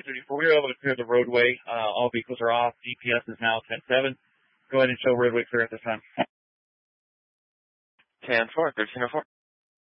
1034. We were able to clear the roadway. All vehicles are off. GPS is now 10-7. Go ahead and show roadway clear at this time. 10-4, 1304.